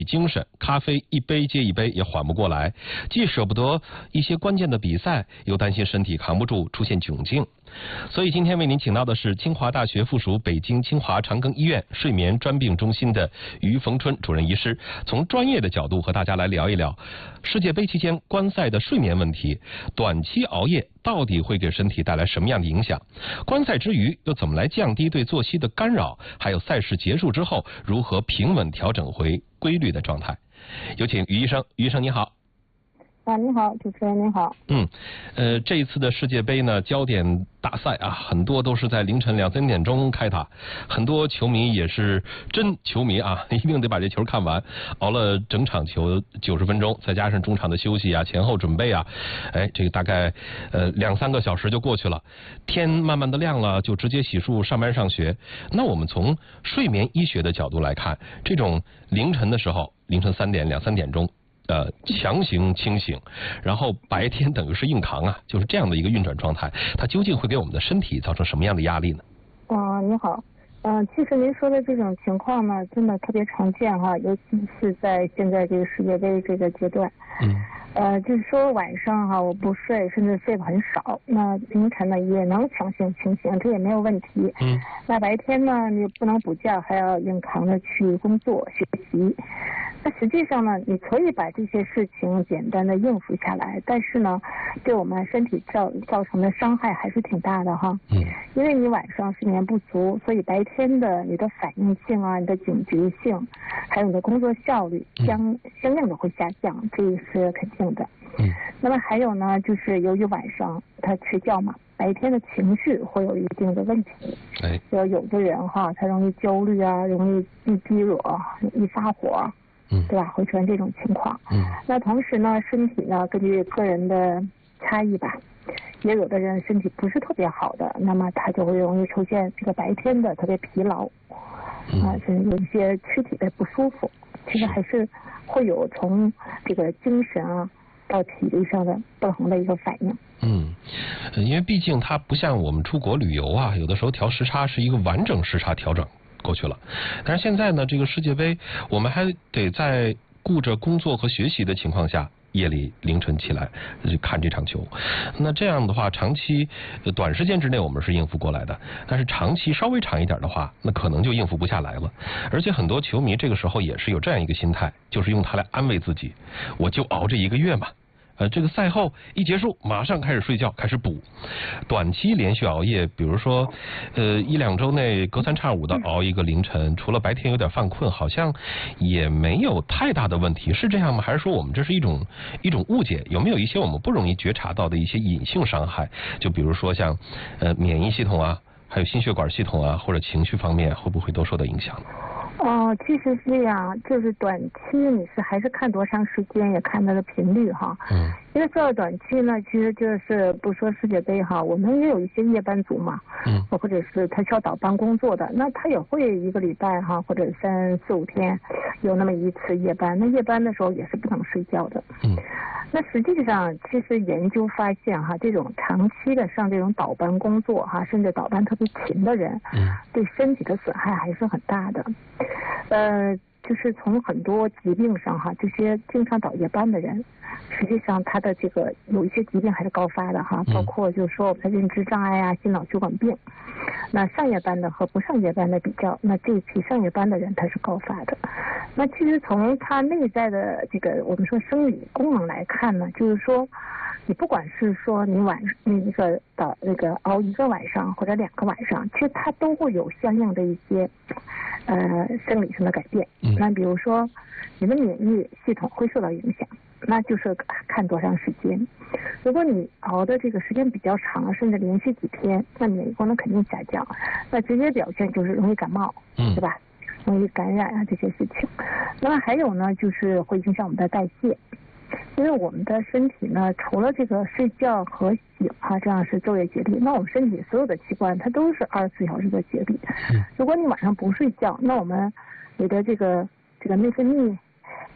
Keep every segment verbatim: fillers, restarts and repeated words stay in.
精神，咖啡一杯接一杯也缓不过来，既舍不得一些关键的比赛，又担心身体扛不住出现窘境。所以今天为您请到的是清华大学附属北京清华长庚医院睡眠专病中心的于逢春主任医师，从专业的角度和大家来聊一聊世界杯期间观赛的睡眠问题，短期熬夜到底会给身体带来什么样的影响？观赛之余又怎么来降低对作息的干扰？还有赛事结束之后如何平稳调整回规律的状态？有请于医生。于医生你好。 啊，你好，主持人您好。 嗯，呃，这一次的世界杯呢，焦点大赛啊，很多都是在凌晨两三点钟开打，很多球迷也是真球迷啊，一定得把这球看完，熬了整场球九十分钟，再加上中场的休息啊、前后准备啊，哎，这个大概呃两三个小时就过去了，天慢慢的亮了，就直接洗漱上班上学。那我们从睡眠医学的角度来看，这种凌晨的时候，凌晨三点两三点钟。呃，强行清醒，然后白天等于是硬扛啊，就是这样的一个运转状态，它究竟会给我们的身体造成什么样的压力呢？ 啊，你好，嗯、呃，其实您说的这种情况呢，真的特别常见哈，尤其是在现在这个世界杯这个阶段。嗯。呃，就是说晚上哈我不睡，甚至睡得很少，那凌晨呢也能强行清醒，这也没有问题。嗯。那白天呢，你不能补觉，还要硬扛着去工作学习。那实际上呢，你可以把这些事情简单的应付下来，但是呢，对我们身体造造成的伤害还是挺大的哈。嗯。因为你晚上睡眠不足，所以白天的你的反应性啊、你的警觉性，还有你的工作效率相相应的会下降，这是肯定的。嗯。那么还有呢，就是由于晚上他睡觉嘛，白天的情绪会有一定的问题。哎。就有的人哈，他容易焦虑啊，容易易激惹，易发火。嗯，对吧？会出现这种情况。嗯，那同时呢，身体呢，根据个人的差异吧，也有的人身体不是特别好的，那么他就会容易出现这个白天的特别疲劳，啊，甚至有一些躯体的不舒服。其实还是会有从这个精神啊到体力上的不同的一个反应。 嗯，因为毕竟它不像我们出国旅游啊，有的时候调时差是一个完整时差调整。过去了，但是现在呢，这个世界杯我们还得在顾着工作和学习的情况下，夜里凌晨起来看这场球。那这样的话，长期短时间之内我们是应付过来的，但是长期稍微长一点的话，那可能就应付不下来了。而且很多球迷这个时候也是有这样一个心态，就是用它来安慰自己，我就熬这一个月嘛。呃，这个赛后一结束，马上开始睡觉，开始补。短期连续熬夜，比如说，呃，一两周内隔三差五的熬一个凌晨，除了白天有点犯困，好像也没有太大的问题，是这样吗？还是说我们这是一种一种误解？有没有一些我们不容易觉察到的一些隐性伤害？就比如说像呃免疫系统啊，还有心血管系统啊，或者情绪方面，会不会都受到影响呢？ 哦，其实是这样，就是短期你是还是看多长时间，也看它的频率哈。嗯。因为说到短期呢，其实就是不说世界杯哈，我们也有一些夜班族嘛。嗯。或者是他需要倒班工作的，那他也会一个礼拜哈，或者三四五天有那么一次夜班，那夜班的时候也是不能睡觉的。嗯。那实际上，其实研究发现哈，这种长期的上这种倒班工作哈，甚至倒班特别勤的人，嗯，对身体的损害还是很大的。呃，就是从很多疾病上哈，这些经常倒夜班的人，实际上他的这个有一些疾病还是高发的哈，包括就是说我们的认知障碍啊、心脑血管病。那上夜班的和不上夜班的比较，那这一批上夜班的人他是高发的。那其实从他内在的这个我们说生理功能来看呢，就是说你不管是说你晚那一个到那个熬一个晚上或者两个晚上，其实它都会有相应的一些呃生理上的改变。那比如说你的免疫系统会受到影响，那就是看多长时间。如果你熬的这个时间比较长，甚至连续几天，那免疫功能肯定下降，那直接表现就是容易感冒，嗯，对吧？容易感染啊这些事情。那么还有呢，就是会影响我们的代谢。因为我们的身体呢，除了这个睡觉和醒哈、啊，这样是昼夜节律，那我们身体所有的器官它都是二十四小时的节律。如果你晚上不睡觉，那我们你的这个这个内分泌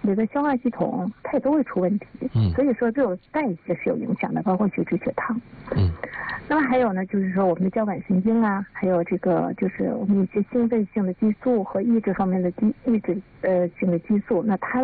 你的消化系统它也都会出问题。 嗯， 所以说对我代谢是有影响的，包括血脂、血糖。 嗯， 那么还有呢，就是说我们的交感神经啊，还有这个就是我们一些兴奋性的激素和抑制方面的激抑制呃性的激素，那它